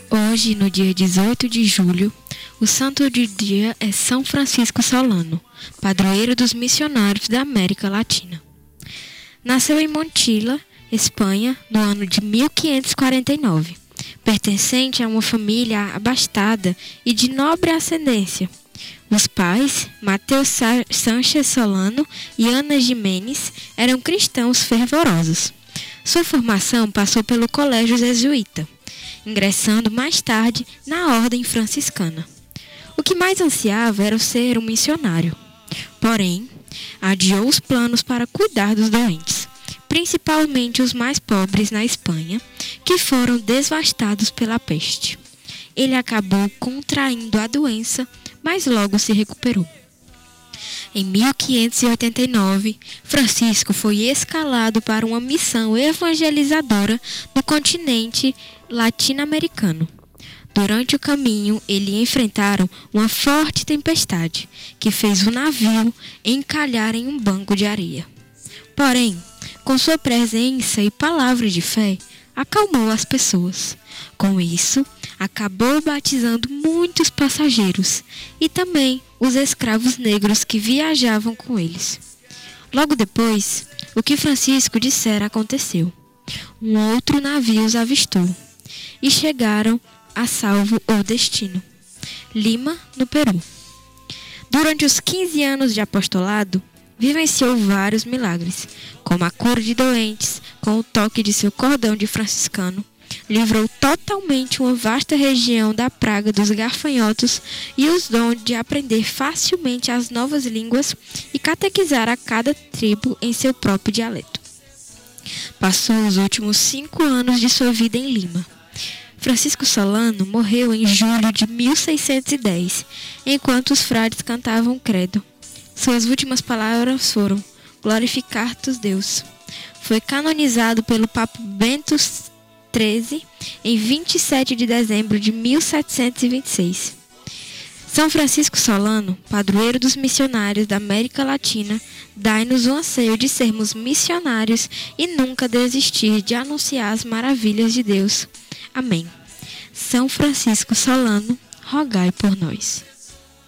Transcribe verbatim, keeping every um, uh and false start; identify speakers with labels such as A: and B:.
A: Hoje, no dia dezoito de julho, o santo do dia é São Francisco Solano, padroeiro dos missionários da América Latina. Nasceu em Montilla, Espanha, no ano de mil quinhentos e quarenta e nove, pertencente a uma família abastada e de nobre ascendência. Os pais, Mateus Sánchez Solano e Ana Jiménez, eram cristãos fervorosos. Sua formação passou pelo colégio jesuíta, ingressando mais tarde na ordem franciscana. O que mais ansiava era ser um missionário. Porém, adiou os planos para cuidar dos doentes, principalmente os mais pobres na Espanha, que foram devastados pela peste. Ele acabou contraindo a doença, mas logo se recuperou. Em mil quinhentos e oitenta e nove, Francisco foi escalado para uma missão evangelizadora no continente latino-americano. Durante o caminho, eles enfrentaram uma forte tempestade, que fez o navio encalhar em um banco de areia. Porém, com sua presença e palavra de fé, acalmou as pessoas. Com isso, acabou batizando muitos passageiros e também os escravos negros que viajavam com eles. Logo depois, o que Francisco dissera aconteceu. Um outro navio os avistou e chegaram a salvo ao destino, Lima, no Peru. Durante os quinze anos de apostolado, vivenciou vários milagres, como a cura de doentes, com o toque de seu cordão de franciscano, livrou totalmente uma vasta região da praga dos gafanhotos e os dons de aprender facilmente as novas línguas e catequizar a cada tribo em seu próprio dialeto. Passou os últimos cinco anos de sua vida em Lima. Francisco Solano morreu em julho de mil seiscentos e dez, enquanto os frades cantavam o credo. Suas últimas palavras foram: glorificar-te Deus. Foi canonizado pelo Papa Bento treze em vinte e sete de dezembro de mil setecentos e vinte e seis. São Francisco Solano, padroeiro dos missionários da América Latina, dai-nos o anseio de sermos missionários e nunca desistir de anunciar as maravilhas de Deus. Amém. São Francisco Solano, rogai por nós.